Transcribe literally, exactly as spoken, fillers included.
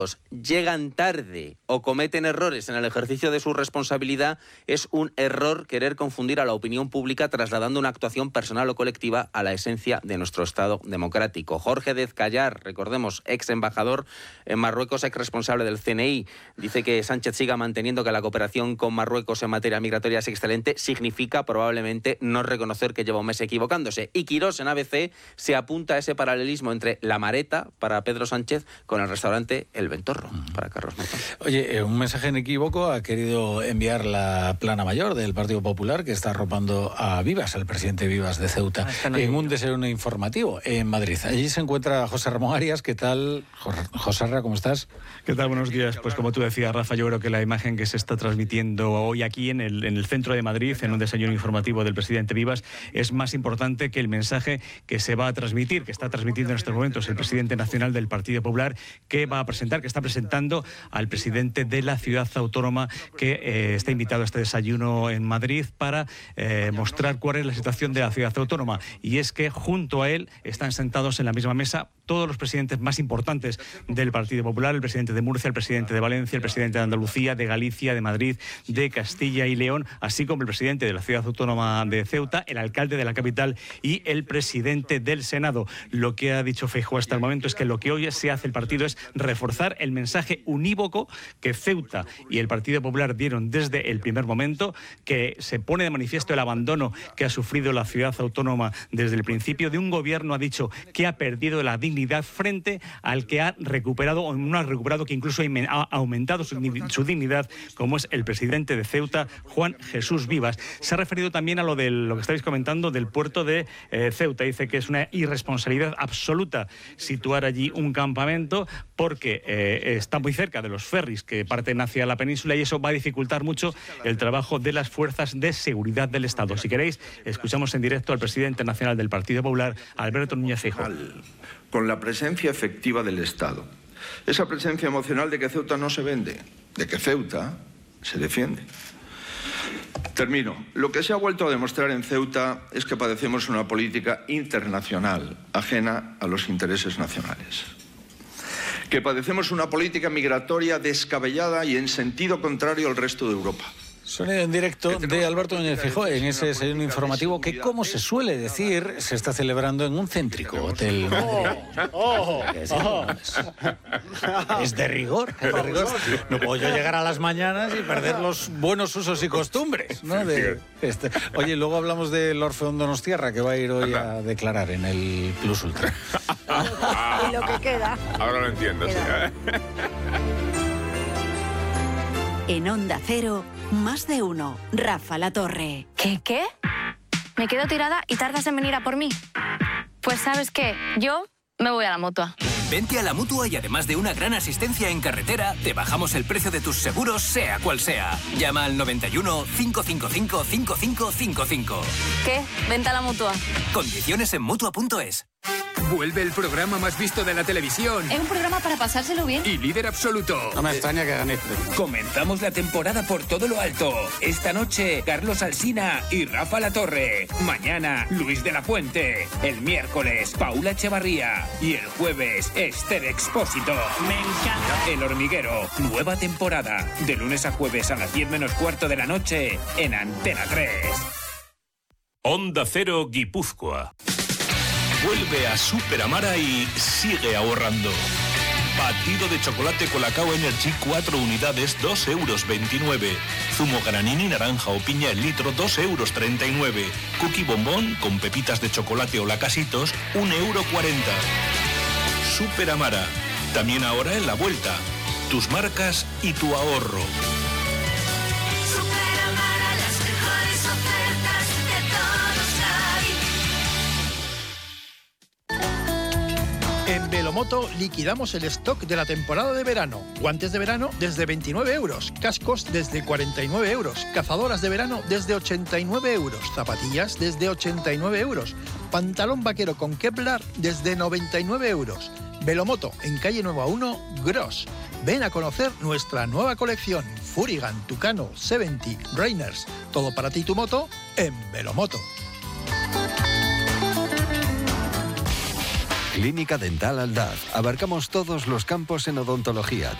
llegan tarde o cometen errores en el ejercicio de su responsabilidad, es un error querer confundir a la opinión pública trasladando una actuación personal o colectiva a la esencia de nuestro Estado democrático. Jorge Dez Callar, recordemos, ex embajador en Marruecos, ex responsable del C N I, dice que Sánchez siga manteniendo que la cooperación con Marruecos en materia migratoria es excelente, significa probablemente no reconocer que lleva un mes equivocándose. Y Quirós en A B C se apunta a ese paralelismo entre la Mareta para Pedro Sánchez con el restaurante El Ventorro para Carlos Mazón. Oye, un mensaje inequívoco ha querido enviar la plana mayor del Partido Popular, que está arropando a Vivas, al presidente Vivas de Ceuta, ah, no en un desayuno informativo en Madrid. Allí se encuentra José Ramón Arias. ¿Qué tal, José Ramón? ¿Cómo estás? ¿Qué tal? Buenos días. Pues como tú decías, Rafa, yo creo que la imagen que se está transmitiendo hoy aquí en el, en el centro de Madrid, en un desayuno informativo del presidente Vivas, es más importante que el mensaje que se va a transmitir, que está transmitiendo en estos momentos el presidente nacional del Partido Popular, que va a presentar, que está presentando al presidente de la ciudad autónoma, que eh, está invitado a este desayuno en Madrid para eh, mostrar cuál es la situación de la ciudad autónoma. Y es que junto a él están sentados en la misma mesa todos los presidentes más importantes del Partido Popular, el presidente de Murcia, el presidente de Valencia, el presidente de Andalucía, de Galicia, de Madrid, de Castilla y León, así como el presidente de la ciudad autónoma de Ceuta, el alcalde de la capital y el presidente del Senado. Lo que ha dicho Feijóo hasta el momento es que lo que hoy se hace el partido es reforzar el mensaje unívoco que Ceuta y el Partido Popular dieron desde el primer momento, que se pone de manifiesto el abandono que ha sufrido la ciudad autónoma desde el principio, de un gobierno, ha dicho, que ha perdido la dignidad frente al que ha recuperado, o no ha recuperado, que incluso ha aumentado su, su dignidad, como es el presidente de Ceuta, Juan Jesús Vivas. Se ha referido también a lo de lo que estáis comentando del puerto de eh, Ceuta. Dice que es una irresponsabilidad absoluta situar allí un campamento porque eh, está muy cerca de los ferries que parten hacia la península y eso va a dificultar mucho el trabajo de las fuerzas de seguridad del Estado. Si queréis, escuchamos en directo al presidente nacional del Partido Popular, Alberto Núñez Feijóo. Con la presencia efectiva del Estado. Esa presencia emocional de que Ceuta no se vende, de que Ceuta se defiende. Termino. Lo que se ha vuelto a demostrar en Ceuta es que padecemos una política internacional ajena a los intereses nacionales. Que padecemos una política migratoria descabellada y en sentido contrario al resto de Europa. Sonido en directo de Alberto Núñez Feijóo en ese desayuno informativo que, como se suele decir, se está celebrando en un céntrico hotel madrileño. Oh, oh, oh. Es de rigor, es de rigor. No puedo yo llegar a las mañanas y perder los buenos usos y costumbres, ¿no? De este. Oye, luego hablamos del Orfeón Donostiarra, que va a ir hoy a declarar en el Plus Ultra. Y lo que queda. Ahora lo entiendo, sí, ¿eh? En Onda Cero, Más de Uno, Rafa La Torre. ¿Qué, qué? ¿Me quedo tirada y tardas en venir a por mí? Pues ¿sabes qué? Yo me voy a la Mutua. Vente a la Mutua y además de una gran asistencia en carretera, te bajamos el precio de tus seguros, sea cual sea. Llama al noventa y uno, cinco cinco cinco, cinco cinco cinco cinco. ¿Qué? Vente a la Mutua. Condiciones en Mutua punto es. Vuelve el programa más visto de la televisión. Es un programa para pasárselo bien. Y líder absoluto. No me extraña que gané. Comenzamos la temporada por todo lo alto. Esta noche, Carlos Alsina y Rafa La Torre. Mañana, Luis de la Fuente. El miércoles, Paula Echevarría. Y el jueves, Esther Expósito. Me encanta. El Hormiguero. Nueva temporada. De lunes a jueves a las diez menos cuarto de la noche en Antena tres. Onda Cero Guipúzcoa. Vuelve a Super Amara y sigue ahorrando. Batido de chocolate Colacao Energy, cuatro unidades, dos euros veintinueve. Zumo granini, naranja o piña el litro, dos euros treinta y nueve. Cookie bombón con pepitas de chocolate o lacasitos, un euro cuarenta. Super Amara, también ahora en la vuelta. Tus marcas y tu ahorro. Super Amara, las mejores ofertas de todos hay. En Velomoto liquidamos el stock de la temporada de verano. Guantes de verano desde veintinueve euros, cascos desde cuarenta y nueve euros, cazadoras de verano desde ochenta y nueve euros, zapatillas desde ochenta y nueve euros, pantalón vaquero con Kevlar desde noventa y nueve euros. Velomoto, en calle Nueva uno, Gros. Ven a conocer nuestra nueva colección, Furigan, Tucano, setenta, Rainers. Todo para ti y tu moto en Velomoto. Clínica Dental Aldaz. Abarcamos todos los campos en odontología.